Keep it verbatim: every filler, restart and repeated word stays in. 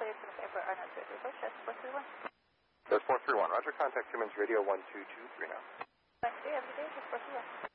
cleared for the paper Arnold Surgery Bush, that's four three one. That's four three one. Roger, contact Humans Radio one two two three now. Wednesday, every day, just four three one.